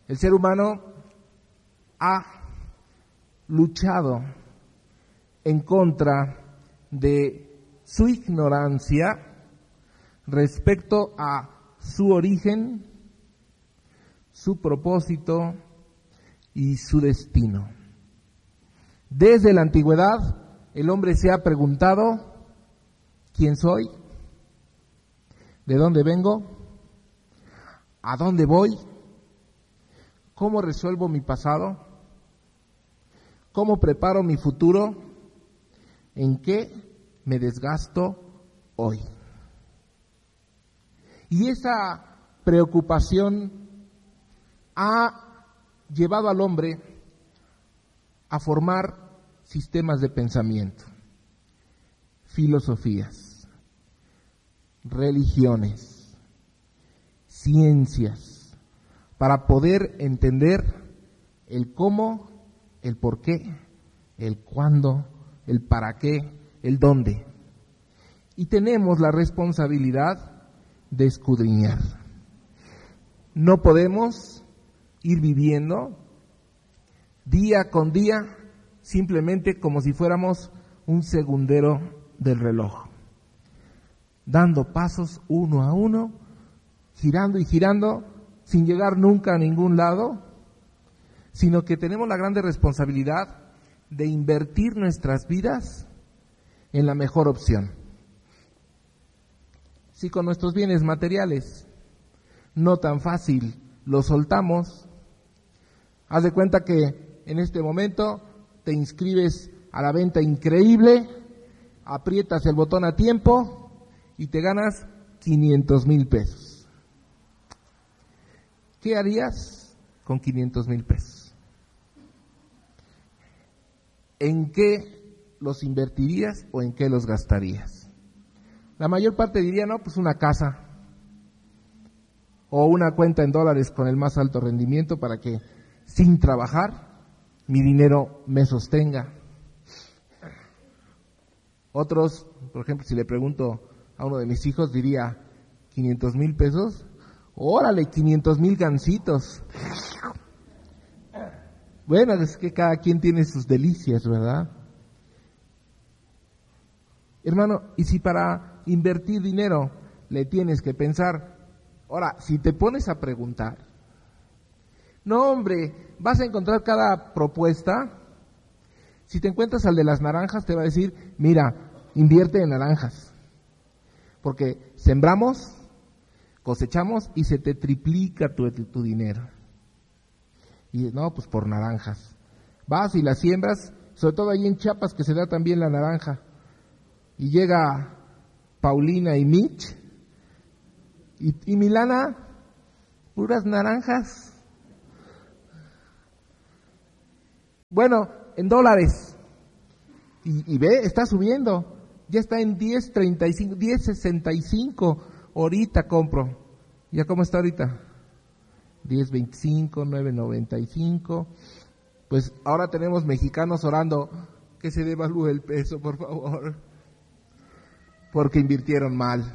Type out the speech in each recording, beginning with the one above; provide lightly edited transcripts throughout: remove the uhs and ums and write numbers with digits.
El ser humano ha luchado en contra de su ignorancia respecto a su origen, su propósito y su destino. Desde la antigüedad, el hombre se ha preguntado: ¿quién soy? ¿De dónde vengo? ¿A dónde voy? ¿Cómo resuelvo mi pasado? ¿Cómo preparo mi futuro? ¿En qué me desgasto hoy? Y esa preocupación ha llevado al hombre a formar sistemas de pensamiento, filosofías, religiones, ciencias, para poder entender el cómo, el por qué, el cuándo, el para qué, el dónde. Y tenemos la responsabilidad de escudriñar. No podemos ir viviendo día con día simplemente como si fuéramos un segundero del reloj, dando pasos uno a uno, girando y girando, sin llegar nunca a ningún lado, sino que tenemos la grande responsabilidad de invertir nuestras vidas en la mejor opción. Si con nuestros bienes materiales no tan fácil los soltamos, haz de cuenta que en este momento te inscribes a la venta increíble, aprietas el botón a tiempo y te ganas 500,000 pesos. ¿Qué harías con 500,000 pesos? ¿En qué los invertirías o en qué los gastarías? La mayor parte diría, no, pues una casa o una cuenta en dólares con el más alto rendimiento para que sin trabajar mi dinero me sostenga. Otros, por ejemplo, si le pregunto a uno de mis hijos, diría 500,000 pesos, órale, 500,000 gancitos. Bueno, es que cada quien tiene sus delicias, ¿verdad? Hermano, y si para invertir dinero le tienes que pensar, ahora, si te pones a preguntar, no hombre, vas a encontrar cada propuesta. Si te encuentras al de las naranjas, te va a decir, mira, invierte en naranjas, porque sembramos, cosechamos y se te triplica tu dinero. Y no, pues por naranjas. Vas y las siembras, sobre todo ahí en Chiapas que se da también la naranja. Y llega Paulina y Mitch, y Milana, puras naranjas. Bueno, en dólares. Y ve, está subiendo. Ya está en 10.35, 10.65. Ahorita compro. ¿Ya cómo está ahorita? 10.25, 9.95. Pues ahora tenemos mexicanos orando que se devalúe el peso, por favor, porque invirtieron mal.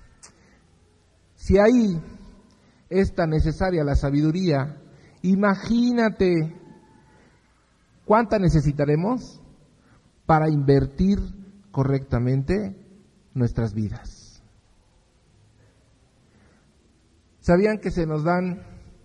Si ahí es tan necesaria la sabiduría, imagínate cuánta necesitaremos para invertir correctamente nuestras vidas. ¿Sabían que se nos dan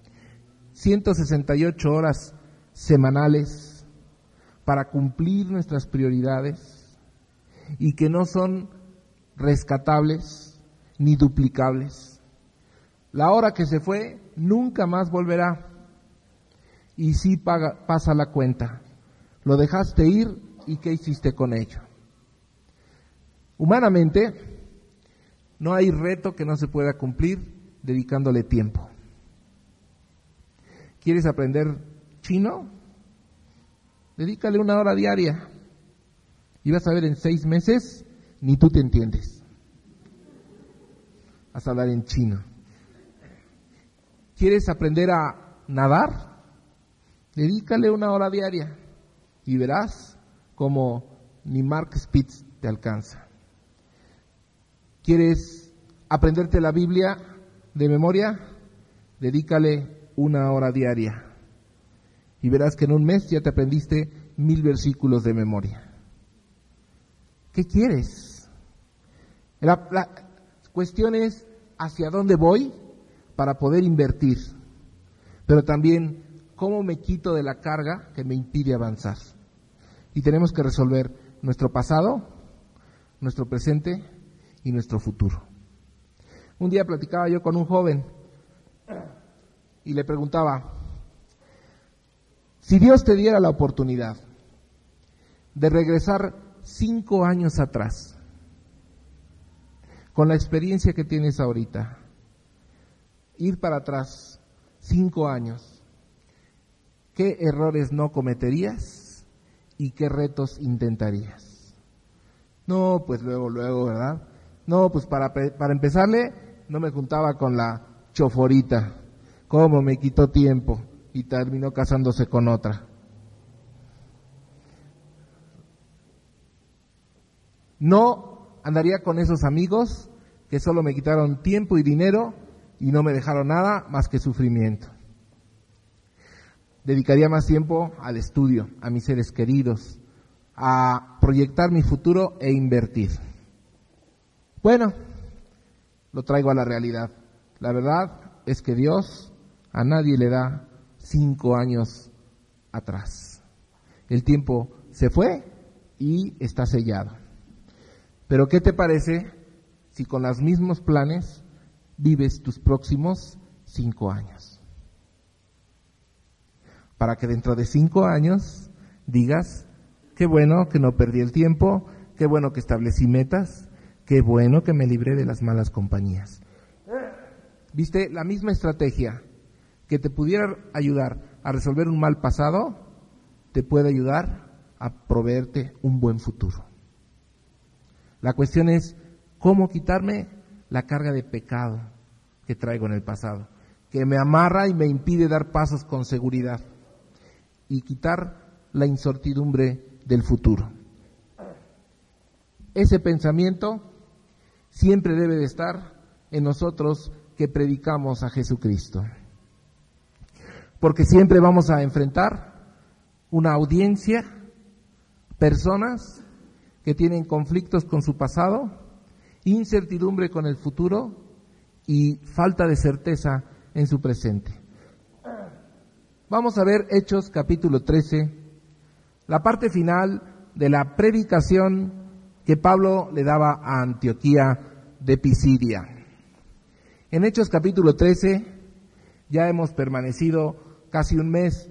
168 horas semanales para cumplir nuestras prioridades y que no son rescatables ni duplicables? La hora que se fue nunca más volverá y sí pasa la cuenta. Lo dejaste ir y ¿qué hiciste con ello? Humanamente no hay reto que no se pueda cumplir dedicándole tiempo. ¿Quieres aprender chino? Dedícale 1 hora diaria y vas a ver en 6 meses ni tú te entiendes. Vas a hablar en chino. ¿Quieres aprender a nadar? Dedícale 1 hora diaria y verás como ni Mark Spitz te alcanza. ¿Quieres aprenderte la Biblia de memoria? Dedícale 1 hora diaria. Y verás que en un mes ya te aprendiste 1000 versículos de memoria. ¿Qué quieres? La cuestión es hacia dónde voy para poder invertir, pero también cómo me quito de la carga que me impide avanzar. Y tenemos que resolver nuestro pasado, nuestro presente y nuestro futuro. Un día platicaba yo con un joven y le preguntaba, si Dios te diera la oportunidad de regresar 5 años atrás, con la experiencia que tienes ahorita, ir para atrás 5 años, ¿qué errores no cometerías y qué retos intentarías? No, pues luego, ¿verdad? No, pues para empezarle, no me juntaba con la choforita. ¿Cómo me quitó tiempo? Y terminó casándose con otra. No andaría con esos amigos que solo me quitaron tiempo y dinero y no me dejaron nada más que sufrimiento. Dedicaría más tiempo al estudio, a mis seres queridos, a proyectar mi futuro e invertir. Bueno, lo traigo a la realidad. La verdad es que Dios a nadie le da 5 años atrás. El tiempo se fue y está sellado. Pero ¿qué te parece si con los mismos planes vives tus próximos 5 años? Para que dentro de 5 años digas, qué bueno que no perdí el tiempo, qué bueno que establecí metas, qué bueno que me libré de las malas compañías. ¿Viste? La misma estrategia que te pudiera ayudar a resolver un mal pasado, te puede ayudar a proveerte un buen futuro. La cuestión es, ¿cómo quitarme la carga de pecado que traigo en el pasado? Que me amarra y me impide dar pasos con seguridad. Y quitar la incertidumbre del futuro. Ese pensamiento siempre debe de estar en nosotros que predicamos a Jesucristo. Porque siempre vamos a enfrentar una audiencia, personas que tienen conflictos con su pasado, incertidumbre con el futuro y falta de certeza en su presente. Vamos a ver Hechos capítulo 13, la parte final de la predicación que Pablo le daba a Antioquía de Pisidia. En Hechos capítulo 13 ya hemos permanecido casi un mes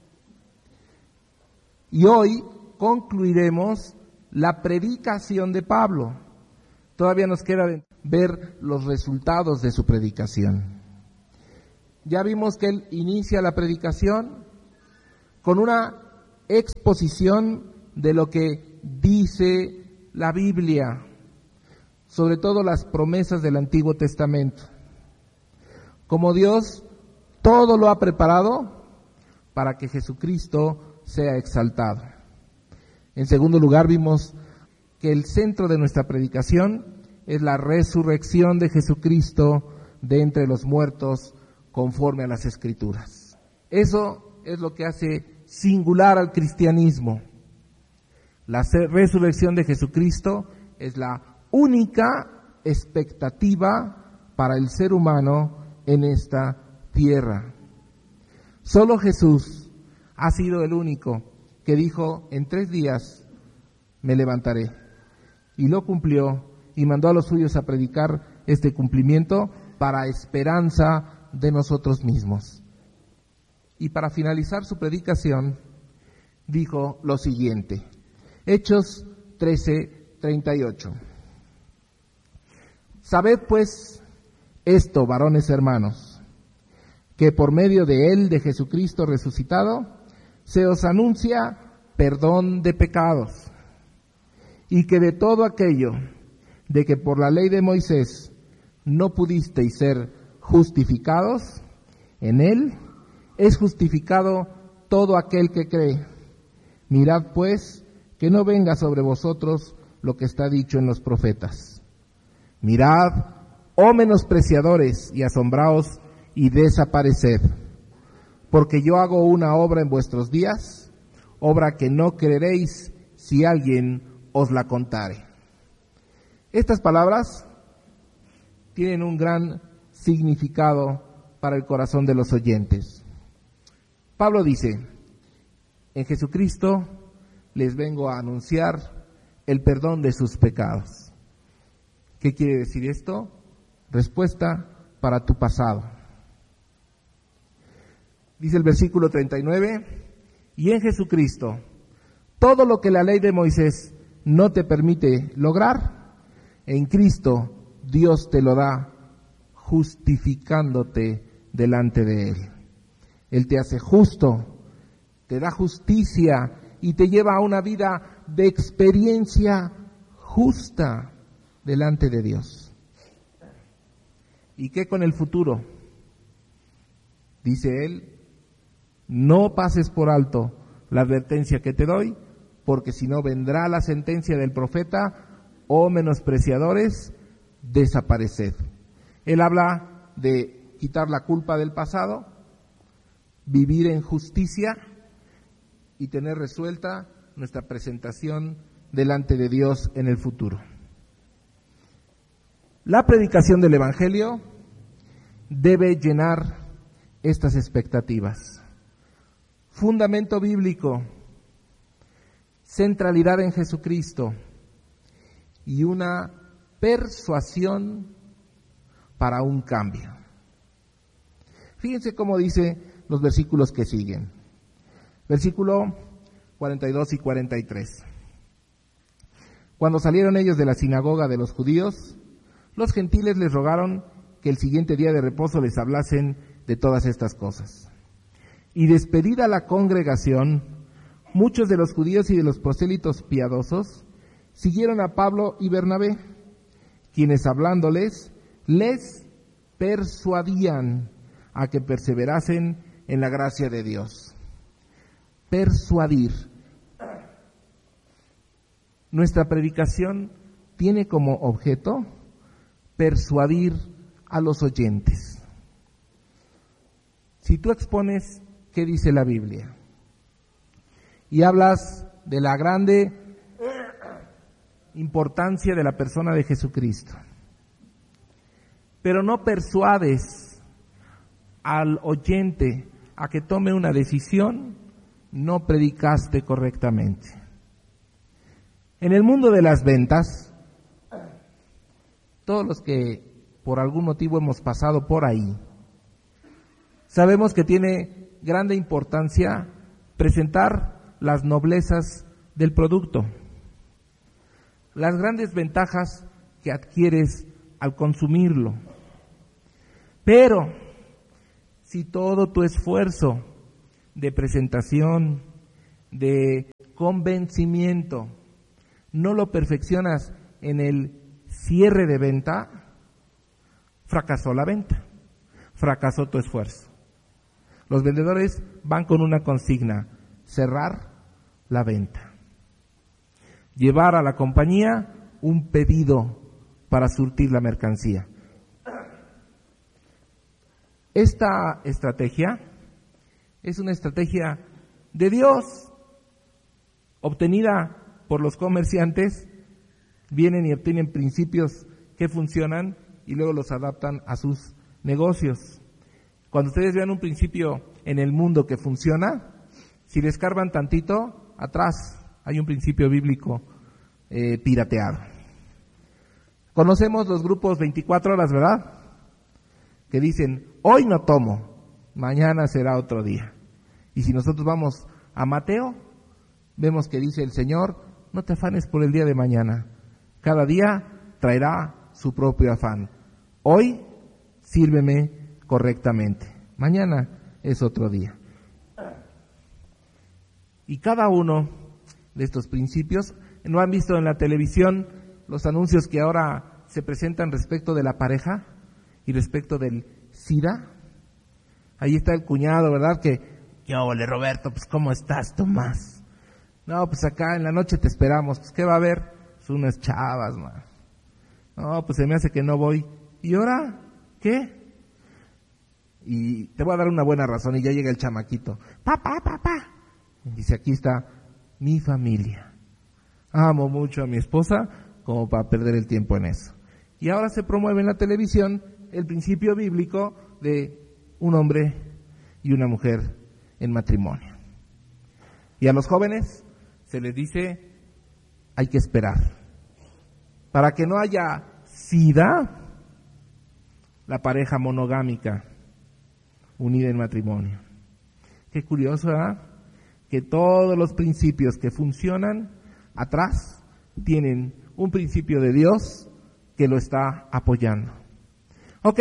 y hoy concluiremos la predicación de Pablo. Todavía nos queda ver los resultados de su predicación. Ya vimos que él inicia la predicación con una exposición de lo que dice la Biblia, sobre todo las promesas del Antiguo Testamento. Como Dios todo lo ha preparado para que Jesucristo sea exaltado. En segundo lugar, vimos que el centro de nuestra predicación es la resurrección de Jesucristo de entre los muertos conforme a las Escrituras. Eso es lo que hace singular al cristianismo. La resurrección de Jesucristo es la única expectativa para el ser humano en esta tierra. Solo Jesús ha sido el único que dijo, en 3 días me levantaré. Y lo cumplió y mandó a los suyos a predicar este cumplimiento para esperanza de nosotros mismos. Y para finalizar su predicación, dijo lo siguiente, Hechos 13:38. Sabed pues esto, varones hermanos, que por medio de él, de Jesucristo resucitado, se os anuncia perdón de pecados, y que de todo aquello de que por la ley de Moisés no pudisteis ser justificados, en él es justificado todo aquel que cree. Mirad pues que no venga sobre vosotros lo que está dicho en los profetas. Mirad, oh menospreciadores, y asombraos y desapareced, porque yo hago una obra en vuestros días, obra que no creeréis si alguien os la contare. Estas palabras tienen un gran significado para el corazón de los oyentes. Pablo dice: en Jesucristo les vengo a anunciar el perdón de sus pecados. ¿Qué quiere decir esto? Respuesta para tu pasado. Dice el versículo 39, y en Jesucristo todo lo que la ley de Moisés no te permite lograr, en Cristo Dios te lo da, justificándote delante de Él. Él te hace justo, te da justicia y te lleva a una vida de experiencia justa delante de Dios. ¿Y qué con el futuro? Dice Él: no pases por alto la advertencia que te doy, porque si no vendrá la sentencia del profeta, oh menospreciadores, desapareced. Él habla de quitar la culpa del pasado, vivir en justicia y tener resuelta nuestra presentación delante de Dios en el futuro. La predicación del Evangelio debe llenar estas expectativas. Fundamento bíblico, centralidad en Jesucristo y una persuasión para un cambio. Fíjense cómo dice los versículos que siguen. Versículo 42 y 43. Cuando salieron ellos de la sinagoga de los judíos, los gentiles les rogaron que el siguiente día de reposo les hablasen de todas estas cosas. Y despedida la congregación, muchos de los judíos y de los prosélitos piadosos siguieron a Pablo y Bernabé, quienes hablándoles les persuadían a que perseverasen en la gracia de Dios. Persuadir. Nuestra predicación tiene como objeto persuadir a los oyentes. Si tú expones qué dice la Biblia y hablas de la grande importancia de la persona de Jesucristo, pero no persuades al oyente a que tome una decisión, no predicaste correctamente. En el mundo de las ventas, todos los que por algún motivo hemos pasado por ahí, sabemos que tiene grande importancia presentar las noblezas del producto, las grandes ventajas que adquieres al consumirlo. Pero si todo tu esfuerzo de presentación, de convencimiento, no lo perfeccionas en el cierre de venta, fracasó la venta, fracasó tu esfuerzo. Los vendedores van con una consigna: cerrar la venta, llevar a la compañía un pedido para surtir la mercancía. Esta estrategia es una estrategia de Dios, obtenida por los comerciantes. Vienen y obtienen principios que funcionan y luego los adaptan a sus negocios. Cuando ustedes vean un principio en el mundo que funciona, si le escarban tantito, atrás hay un principio bíblico pirateado. Conocemos los grupos 24 horas, ¿verdad? Que dicen: hoy no tomo, mañana será otro día. Y si nosotros vamos a Mateo, vemos que dice el Señor: no te afanes por el día de mañana, cada día traerá su propio afán. Hoy sírveme correctamente, mañana es otro día. Y cada uno de estos principios, ¿no han visto en la televisión los anuncios que ahora se presentan respecto de la pareja y respecto del SIDA? Ahí está el cuñado, ¿verdad? Que, ole Roberto, pues ¿cómo estás, Tomás? No, pues acá en la noche te esperamos. Pues ¿qué va a haber? Pues unas chavas, man. No, pues se me hace que no voy. ¿Y ahora qué? y te voy a dar una buena razón, y ya llega el chamaquito. Papá. Dice, aquí está mi familia. Amo mucho a mi esposa como para perder el tiempo en eso. Y ahora se promueve en la televisión el principio bíblico de un hombre y una mujer en matrimonio. Y a los jóvenes se les dice, hay que esperar. Para que no haya sida, la pareja monogámica unida en matrimonio. Qué curioso, ¿verdad? Que todos los principios que funcionan atrás tienen un principio de Dios que lo está apoyando. Ok,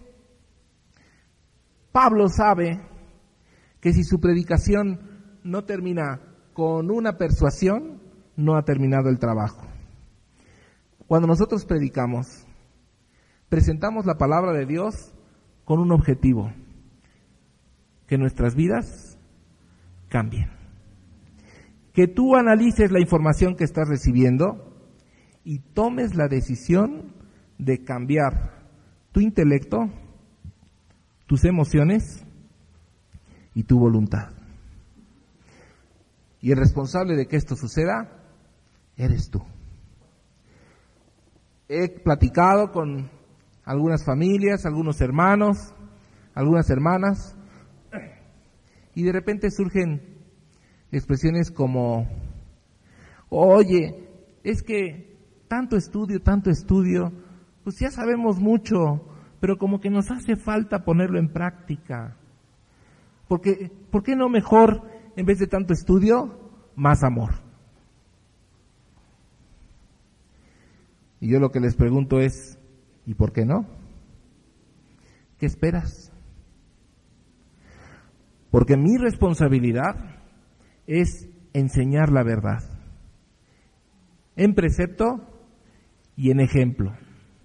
Pablo sabe que si su predicación no termina con una persuasión, no ha terminado el trabajo. Cuando nosotros predicamos, presentamos la palabra de Dios con un objetivo: que nuestras vidas cambien. Que tú analices la información que estás recibiendo y tomes la decisión de cambiar tu intelecto, tus emociones y tu voluntad. Y el responsable de que esto suceda eres tú. He platicado con algunas familias, algunos hermanos, algunas hermanas, y de repente surgen expresiones como, oye, es que tanto estudio, pues ya sabemos mucho, pero como que nos hace falta ponerlo en práctica. Porque, ¿por qué no mejor, en vez de tanto estudio, más amor? Y yo lo que les pregunto es, ¿y por qué no? ¿Qué esperas? Porque mi responsabilidad es enseñar la verdad, en precepto y en ejemplo.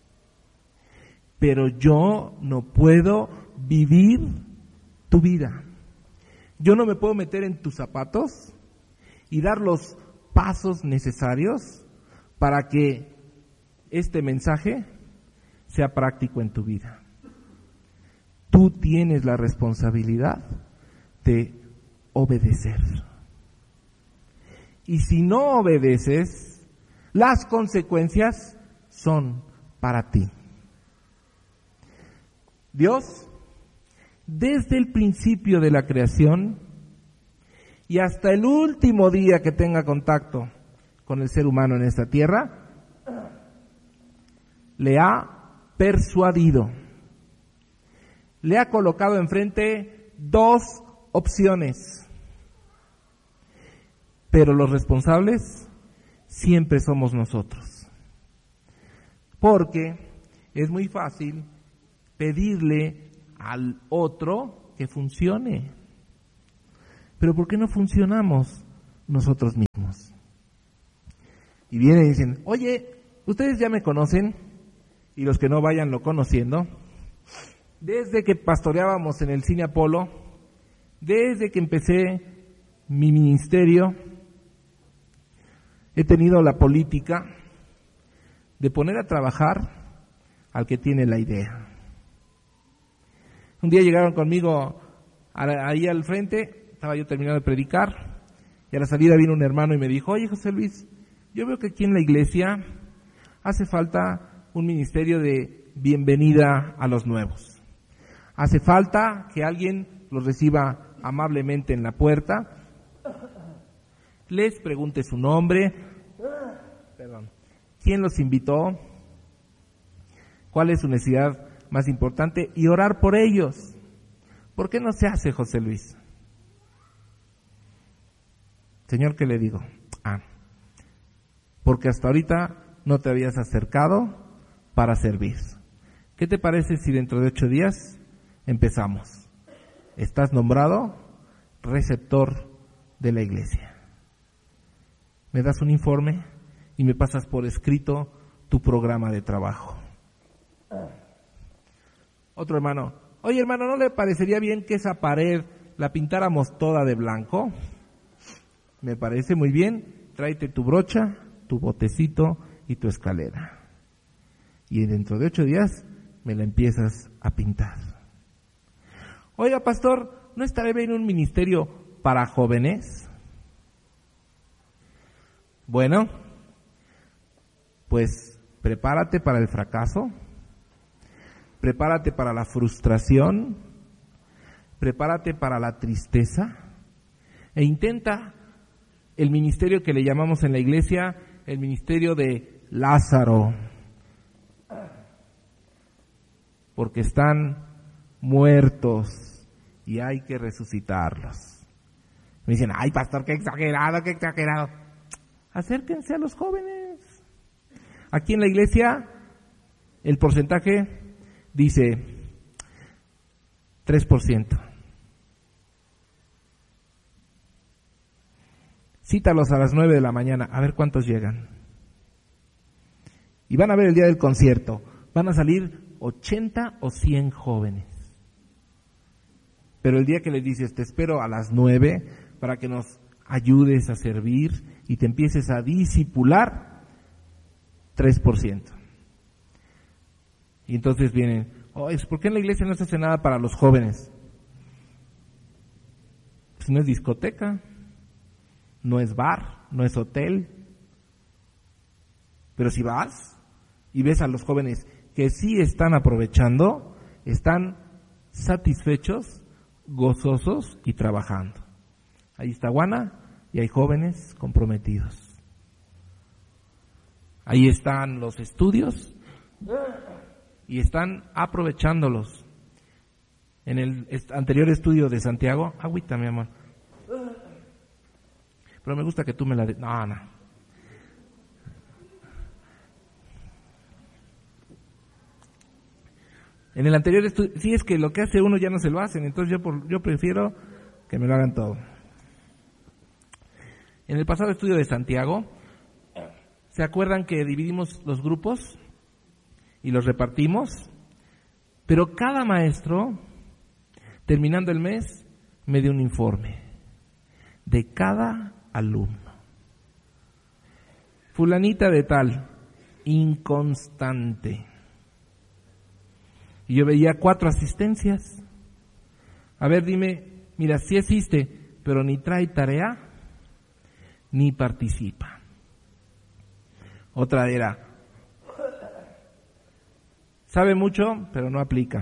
Pero yo no puedo vivir tu vida. Yo no me puedo meter en tus zapatos y dar los pasos necesarios para que este mensaje sea práctico en tu vida. Tú tienes la responsabilidad de obedecer. Y si no obedeces, las consecuencias son para ti. Dios, desde el principio de la creación y hasta el último día que tenga contacto con el ser humano en esta tierra, le ha persuadido. Le ha colocado enfrente dos opciones. Pero los responsables siempre somos nosotros. Porque es muy fácil pedirle al otro que funcione. Pero ¿por qué no funcionamos nosotros mismos? Y vienen y dicen, oye, ustedes ya me conocen, y los que no vayan lo conociendo. Desde que pastoreábamos en el Cine Apolo, desde que empecé mi ministerio, he tenido la política de poner a trabajar al que tiene la idea. Un día llegaron conmigo ahí al frente, estaba yo terminando de predicar, y a la salida vino un hermano y me dijo, oye José Luis, yo veo que aquí en la iglesia hace falta un ministerio de bienvenida a los nuevos. Hace falta que alguien los reciba amablemente en la puerta, les pregunte su nombre, quién los invitó, cuál es su necesidad más importante y orar por ellos. ¿Por qué no se hace, José Luis? Señor, ¿qué le digo? Porque hasta ahorita no te habías acercado para servir. ¿Qué te parece si dentro de 8 días empezamos? Estás nombrado receptor de la iglesia. Me das un informe y me pasas por escrito tu programa de trabajo. Otro hermano, oye hermano, ¿no le parecería bien que esa pared la pintáramos toda de blanco? Me parece muy bien, tráete tu brocha, tu botecito y tu escalera. Y dentro de 8 días me la empiezas a pintar. Oiga, pastor, ¿no estará bien un ministerio para jóvenes? Bueno, pues prepárate para el fracaso, prepárate para la frustración, prepárate para la tristeza e intenta el ministerio que le llamamos en la iglesia el ministerio de Lázaro, porque están muertos y hay que resucitarlos. Me dicen, ay pastor, qué exagerado, qué exagerado. Acérquense a los jóvenes. Aquí en la iglesia el porcentaje dice 3%. Cítalos a las 9 de la mañana, a ver cuántos llegan. Y van a ver el día del concierto. Van a salir 80 o 100 jóvenes. Pero el día que les dices, te espero a las 9 para que nos ayudes a servir y te empieces a discipular, 3%. Y entonces vienen, ¿por qué en la iglesia no se hace nada para los jóvenes? Pues no es discoteca, no es bar, no es hotel. Pero si vas y ves a los jóvenes que sí están aprovechando, están satisfechos, gozosos y trabajando. Ahí está Guana y hay jóvenes comprometidos. Ahí están los estudios y están aprovechándolos. En el anterior estudio de Santiago, agüita mi amor, pero me gusta que tú me la des. No. En el anterior estudio, sí, es que lo que hace uno ya no se lo hacen, entonces yo prefiero que me lo hagan todo. En el pasado estudio de Santiago, ¿se acuerdan que dividimos los grupos y los repartimos? Pero cada maestro, terminando el mes, me dio un informe de cada alumno. Fulanita de tal, inconstante. Y yo veía 4 asistencias. A ver, dime, mira, sí asiste, pero ni trae tarea, ni participa. Otra era, sabe mucho, pero no aplica.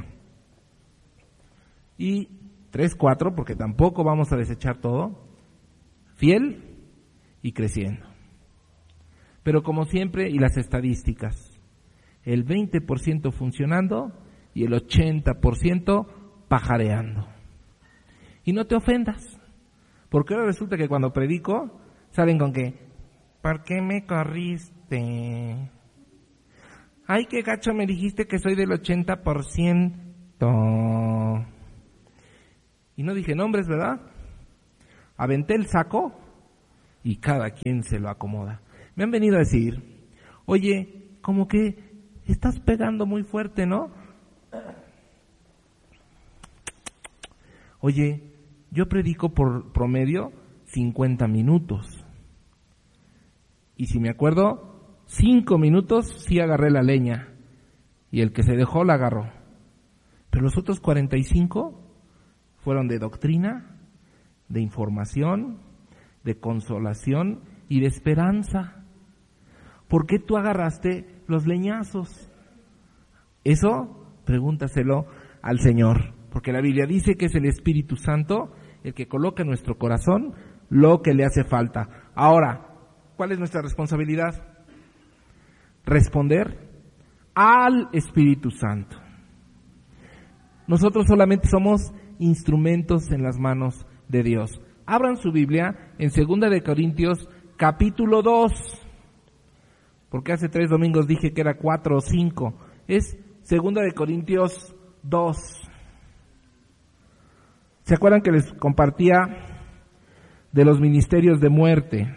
Y 3, 4, porque tampoco vamos a desechar todo, fiel y creciendo. Pero como siempre, y las estadísticas, el 20% funcionando y el 80% pajareando. Y no te ofendas, porque ahora resulta que cuando predico, salen con que, ¿por qué me corriste? Ay, qué gacho, me dijiste que soy del 80%. Y no dije nombres, ¿verdad? Aventé el saco y cada quien se lo acomoda. Me han venido a decir, oye, como que estás pegando muy fuerte, ¿no? Oye, yo predico por promedio 50 minutos. Y si me acuerdo, 5 minutos sí agarré la leña. Y el que se dejó la agarró. Pero los otros 45 fueron de doctrina, de información, de consolación y de esperanza. ¿Por qué tú agarraste los leñazos? Eso, pregúntaselo al Señor, porque la Biblia dice que es el Espíritu Santo el que coloca en nuestro corazón lo que le hace falta. Ahora, ¿cuál es nuestra responsabilidad? Responder al Espíritu Santo. Nosotros solamente somos instrumentos en las manos de Dios. Abran su Biblia en 2 de Corintios capítulo 2, porque hace 3 domingos dije que era 4 o 5. Es 2 de Corintios 2. ¿Se acuerdan que les compartía de los ministerios de muerte?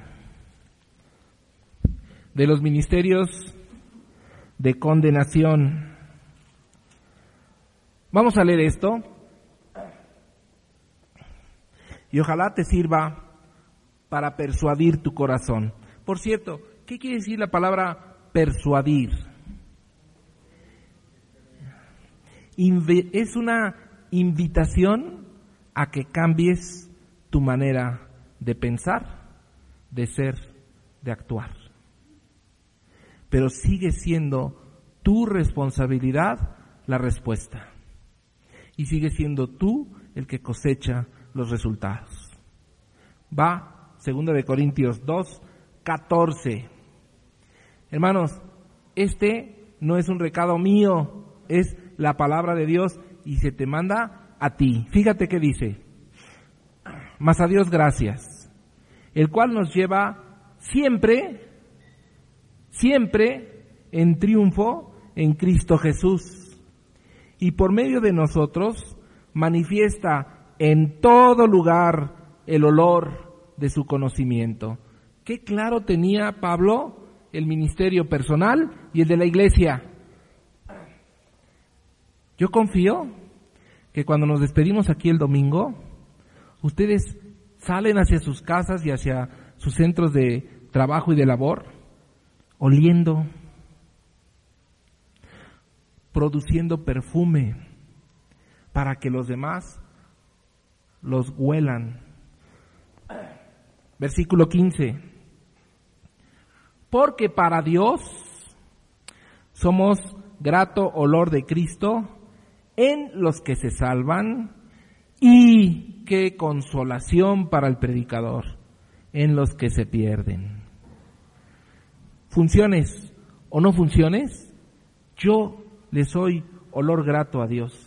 De los ministerios de condenación. Vamos a leer esto y ojalá te sirva para persuadir tu corazón. Por cierto, ¿qué quiere decir la palabra persuadir? Es una invitación a que cambies tu manera de pensar, de ser, de actuar. Pero sigue siendo tu responsabilidad la respuesta. Y sigue siendo tú el que cosecha los resultados. Va, 2 Corintios 2:14. Hermanos, este no es un recado mío, es la palabra de Dios y se te manda a ti. Fíjate qué dice. Mas a Dios gracias, el cual nos lleva siempre en triunfo en Cristo Jesús, y por medio de nosotros manifiesta en todo lugar el olor de su conocimiento. Qué claro tenía Pablo el ministerio personal y el de la iglesia. Yo confío que cuando nos despedimos aquí el domingo, ustedes salen hacia sus casas y hacia sus centros de trabajo y de labor, oliendo, produciendo perfume para que los demás los huelan. Versículo 15. Porque para Dios somos grato olor de Cristo en los que se salvan, y qué consolación para el predicador en los que se pierden. Funciones o no funciones, yo le soy olor grato a Dios.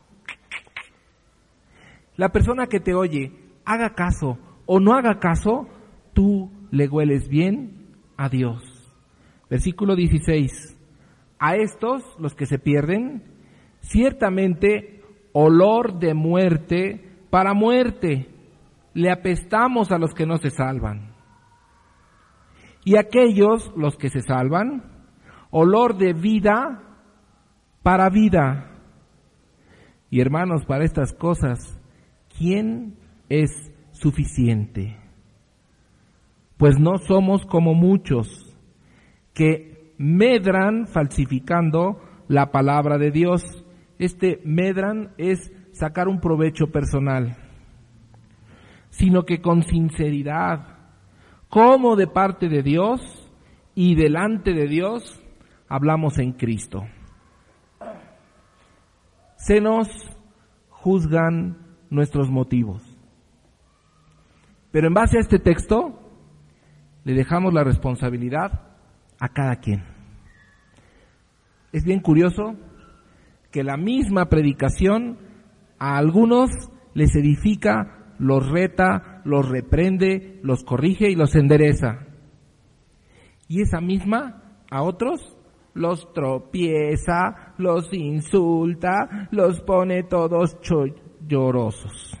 La persona que te oye, haga caso o no haga caso, tú le hueles bien a Dios. Versículo 16. A estos, los que se pierden, ciertamente olor de muerte para muerte le apestamos a los que no se salvan. Y aquellos, los que se salvan, olor de vida para vida. Y hermanos, para estas cosas, ¿quién es suficiente? Pues no somos como muchos que medran falsificando la palabra de Dios. Este medran es sacar un provecho personal, sino que con sinceridad, como de parte de Dios y delante de Dios, hablamos en Cristo. Se nos juzgan nuestros motivos. Pero en base a este texto, le dejamos la responsabilidad a cada quien. Es bien curioso que la misma predicación a algunos les edifica, los reta, los reprende, los corrige y los endereza. Y esa misma a otros los tropieza, los insulta, los pone todos llorosos.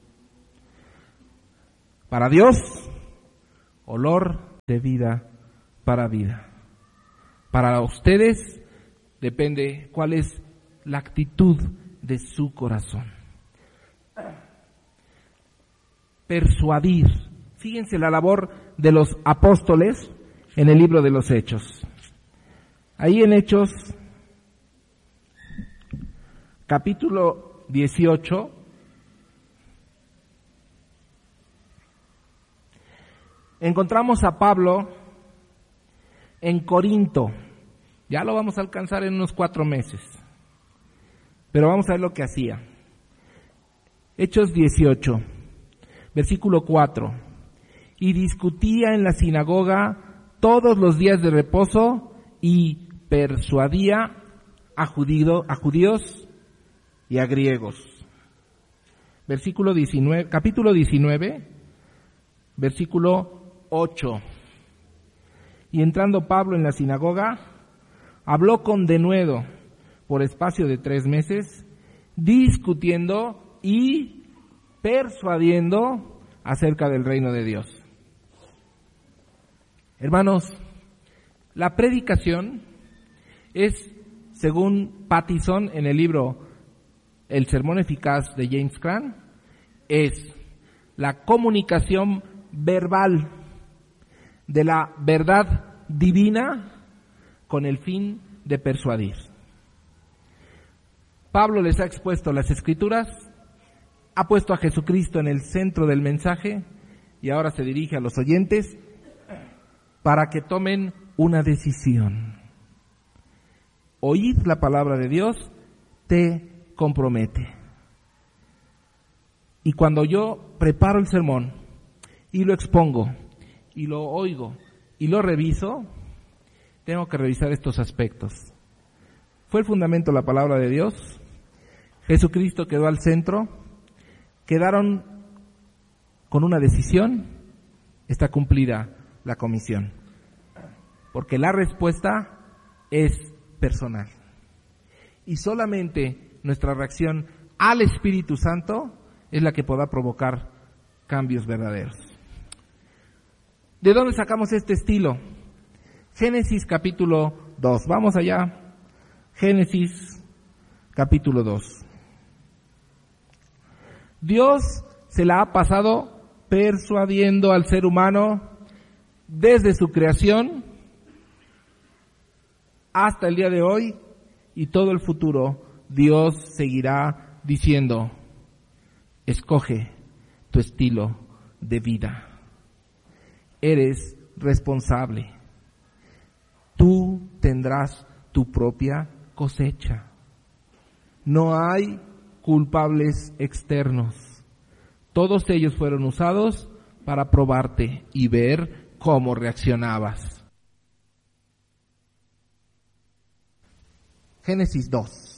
Para Dios, olor de vida para vida. Para ustedes depende cuál es la actitud de su corazón. Persuadir. Fíjense la labor de los apóstoles en el libro de los Hechos. Ahí en Hechos, capítulo 18, encontramos a Pablo en Corinto. Ya lo vamos a alcanzar en unos 4 meses. Pero vamos a ver lo que hacía. Hechos 18, versículo 4. Y discutía en la sinagoga todos los días de reposo y persuadía a judíos y a griegos. Versículo 19, capítulo 19, versículo 8. Y entrando Pablo en la sinagoga, habló con denuedo por espacio de 3 meses, discutiendo y persuadiendo acerca del reino de Dios. Hermanos, la predicación es, según Pattison en el libro El Sermón Eficaz de James Cran, es la comunicación verbal de la verdad divina con el fin de persuadir. Pablo les ha expuesto las Escrituras, ha puesto a Jesucristo en el centro del mensaje y ahora se dirige a los oyentes para que tomen una decisión. Oír la palabra de Dios te compromete. Y cuando yo preparo el sermón y lo expongo y lo oigo y lo reviso, tengo que revisar estos aspectos. ¿Fue el fundamento la palabra de Dios? ¿Jesucristo quedó al centro? ¿Quedaron con una decisión? Está cumplida la comisión. Porque la respuesta es personal. Y solamente nuestra reacción al Espíritu Santo es la que podrá provocar cambios verdaderos. ¿De dónde sacamos este estilo? Génesis capítulo 2. Vamos allá. Génesis capítulo 2. Dios se la ha pasado persuadiendo al ser humano desde su creación hasta el día de hoy y todo el futuro. Dios seguirá diciendo: escoge tu estilo de vida. Eres responsable. Tú tendrás tu propia cosecha. No hay culpables externos. Todos ellos fueron usados para probarte y ver cómo reaccionabas. Génesis 2,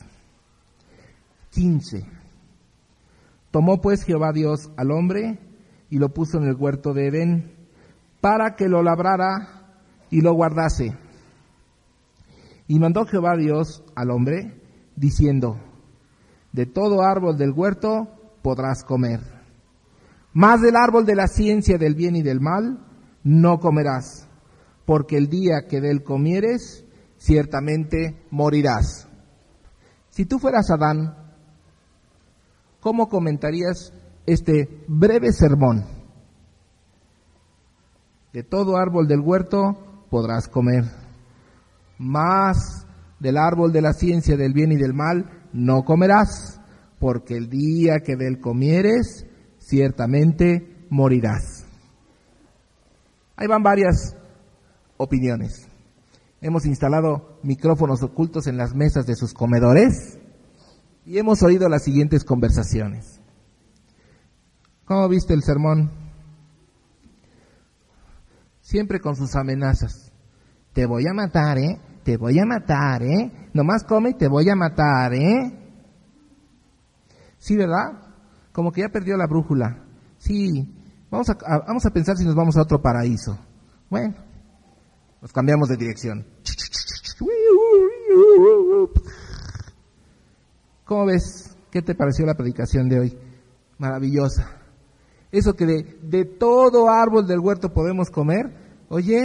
15. Tomó pues Jehová Dios al hombre y lo puso en el huerto de Edén para que lo labrara y lo guardase. Y mandó Jehová Dios al hombre diciendo: de todo árbol del huerto podrás comer, mas del árbol de la ciencia del bien y del mal no comerás, porque el día que de él comieres, ciertamente morirás. Si tú fueras Adán, ¿cómo comentarías este breve sermón? De todo árbol del huerto podrás comer, mas del árbol de la ciencia del bien y del mal no comerás, porque el día que de él comieres, ciertamente morirás. Ahí van varias opiniones. Hemos instalado micrófonos ocultos en las mesas de sus comedores y hemos oído las siguientes conversaciones. ¿Cómo viste el sermón? Siempre con sus amenazas. Te voy a matar, ¿eh? Te voy a matar, ¿eh? Nomás come y te voy a matar, ¿eh? Sí, ¿verdad? Como que ya perdió la brújula. Sí, vamos a pensar si nos vamos a otro paraíso. Bueno, nos cambiamos de dirección. ¿Cómo ves? ¿Qué te pareció la predicación de hoy? Maravillosa. Eso que de todo árbol del huerto podemos comer. Oye,